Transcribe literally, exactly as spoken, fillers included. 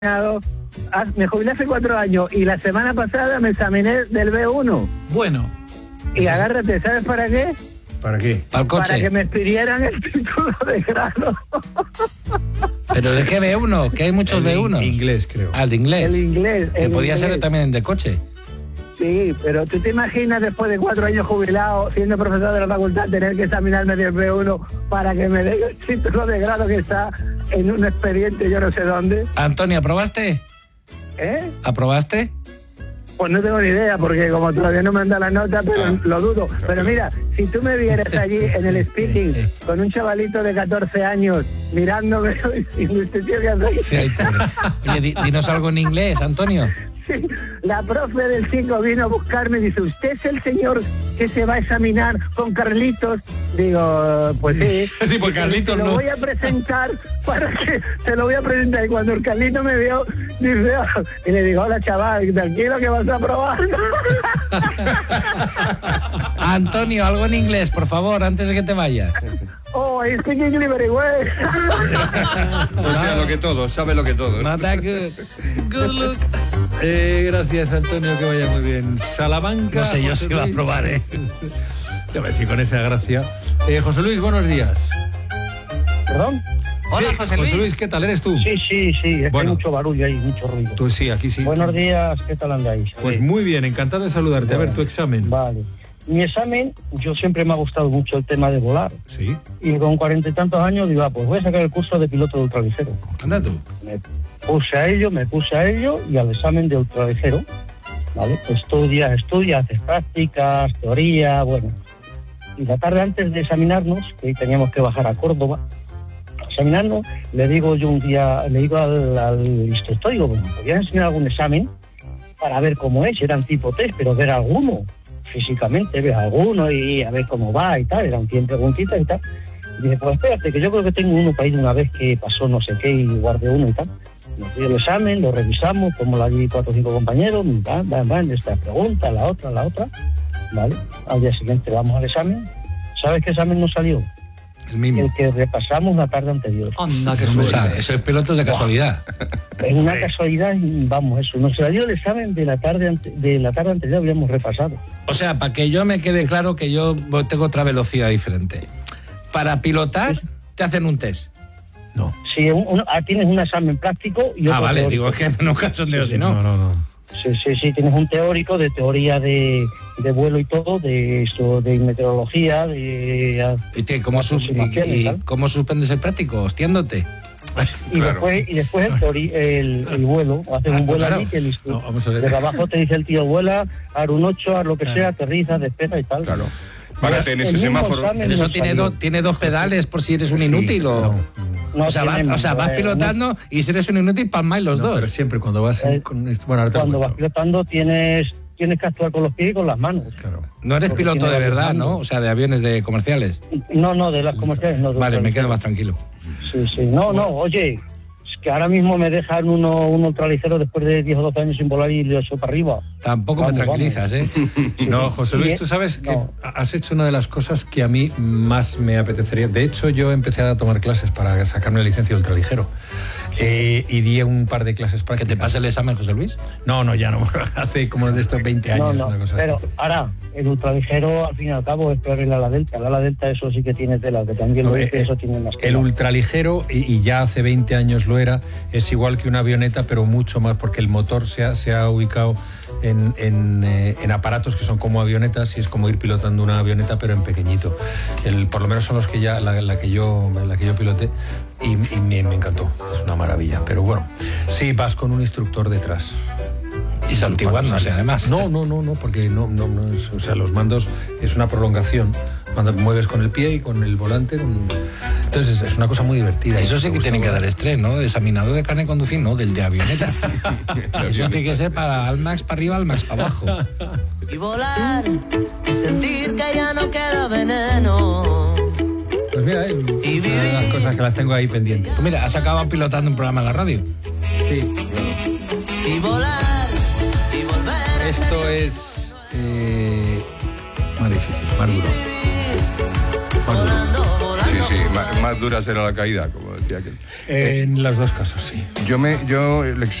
Me jubilé hace cuatro años y la semana pasada me examiné del B uno. Bueno. Y agárrate, ¿sabes para qué? ¿Para qué? ¿Para el coche? Para que me expidieran el título de grado. ¿Pero de qué B uno? Que hay muchos el B uno. Inglés, creo. Ah, el de inglés. El inglés. Que el podía inglés. ser también de coche. Sí, pero ¿tú te imaginas después de cuatro años jubilado, siendo profesor de la facultad, tener que examinarme del B uno para que me den el título de grado que está en un expediente yo no sé dónde? Antonio, ¿aprobaste? ¿Eh? ¿Aprobaste? Pues no tengo ni idea, porque como todavía no me han dado la nota, pero Ah. lo dudo. Pero mira, si tú me vieras allí en el speaking con un chavalito de catorce años mirándome y ¿usted tío qué hace? Sí, ahí te- Oye, di- dinos algo en inglés, Antonio. Sí, la profe del cinco vino a buscarme y dice, ¿usted es el señor que se va a examinar con Carlitos? Digo, pues sí. Sí, pues Carlitos Te lo no. voy a presentar para que... Te lo voy a presentar. Y cuando el Carlito me vio, dice, "Ah", y le digo, hola chaval, tranquilo que vas a probar. Antonio, algo en inglés, por favor, antes de que te vayas. Oh, I speak English very well. O sea, lo que todo, sabe lo que todo. Not that good. Good look. Eh, gracias, Antonio, que vaya muy bien. Salamanca. No sé yo José si va a Luis. probar, ¿eh? Ya ves, sí, con esa gracia. Eh, José Luis, buenos días. ¿Perdón? Hola, Sí, José Luis. ¿qué tal? ¿Eres tú? Sí, sí, sí, es Bueno. que hay mucho barullo ahí, mucho ruido. Tú sí, aquí sí. Buenos días, ¿qué tal andáis? Pues Sí. muy bien, encantado de saludarte. A ver, tu examen. Vale. Mi examen, yo siempre me ha gustado mucho el tema de volar. Sí. Y con cuarenta y tantos años digo, ah, pues voy a sacar el curso de piloto de ultraligero. Anda tú. Me puse a ello, me puse a ello y al examen de ultraligero, ¿vale? Estudias, estudias, haces prácticas, teoría, bueno. Y la tarde antes de examinarnos, que teníamos que bajar a Córdoba, a examinarnos, le digo yo un día, le digo al, al instructor, digo, bueno, ¿podrías enseñar algún examen para ver cómo es? Eran tipo test, pero ver alguno, físicamente, ver alguno y a ver cómo va y tal, eran cien preguntitas y tal. Y dije, pues espérate, que yo creo que tengo uno para ir una vez que pasó no sé qué y guardé uno y tal. Nos dio el examen, lo revisamos, como la allí cuatro o cinco compañeros, van, van, van, esta pregunta, la otra, la otra, ¿vale? Al día siguiente vamos al examen. ¿Sabes qué examen nos salió? El mismo. El que repasamos la tarde anterior. Anda, qué suerte. Eso es pilotos de casualidad. Es una casualidad, y vamos, eso. Nos salió el examen de la tarde ante- de la tarde anterior, habíamos repasado. O sea, para que yo me quede claro que yo tengo otra velocidad diferente. Para pilotar, te hacen un test. No. Sí, un- un- ah, tienes un examen práctico y otro Ah, vale, teórico. digo, es que no cachondeo, si No, no. no, no. Sí, sí, sí, tienes un teórico de teoría de, de vuelo y todo, de eso, de meteorología, de... ¿Y, te- cómo, su- y- aproximaciones y y tal. cómo suspendes el práctico? Hostiándote. Y Claro. después, y después el, teori- el, el vuelo, haces Ah, un vuelo claro. allí que el instru- No, vamos a ver. desde abajo te dice el tío, vuela, ar un ocho, ar lo que Claro. sea, aterriza, despega y tal. Claro. Párate en El ese mismo semáforo. examen Pero eso nos tiene, salió. dos tiene dos pedales por si eres un Sí, inútil o... no. No o sea, vas, tiene o sea, vas más, eh, pilotando y si eres un inútil, palmáis los No, dos. pero siempre cuando vas Eh, con esto- bueno, ahora te lo Cuando vas cuento. pilotando tienes tienes que actuar con los pies y con las manos. Claro. No eres porque piloto tiene de varios verdad, ¿no? mandos. O sea, de aviones de comerciales. No, no, de las comerciales no. de Vale, me ultraligero. quedo más tranquilo. Sí, sí. No, no, oye, es que ahora mismo me dejan uno, un ultraligero después de diez o doce años sin volar y lo echo para arriba. Tampoco Vamos, me tranquilizas, ¿eh? No, José Luis, Y- tú sabes que no. has hecho una de las cosas que a mí más me apetecería. De hecho, yo empecé a tomar clases para sacarme la licencia de ultraligero. Eh, y di un par de clases ¿Que prácticas. te pase el examen, José Luis? No, no, ya no. Hace como de estos veinte años, No, una no, cosa pero así. ahora, el ultraligero al fin y al cabo es peor el ala delta. El ala delta eso sí que tiene tela, que también No, lo eh, dice, eso tiene más El tela. ultraligero, y, y ya hace veinte años lo era, es igual que una avioneta, pero mucho más, porque el motor se ha, se ha ubicado en, en, eh, en aparatos que son como avionetas, y es como ir pilotando una avioneta, pero en pequeñito. El, por lo menos son los que ya, la, la que yo, la que yo piloté, y, y me, me encantó. Es una maravilla. Pero bueno, sí, vas con un instructor detrás. Y santiguándose, sales. además. No, no, no, no, porque no, no, no es- o sea, los mandos es una prolongación. Cuando mueves con el pie y con el volante. con- Entonces es una cosa muy divertida. Eso sí Me que gusta tiene que volar. dar estrés, ¿no? De examinador de carne de conducir, no, del de avioneta. Eso tiene que ser para al max para arriba, al max para abajo. Y volar y sentir que ya no queda veneno. Pues mira, es una de las cosas que las tengo ahí pendientes. Pues mira, has acabado pilotando un programa en la radio. Sí. Y volar y volver a Esto ser es eh, más difícil, más duro. Más duro. volando, volando. Sí, sí, más, más más dura será la caída, como decía aquel. En los dos casos, sí. Yo me, yo el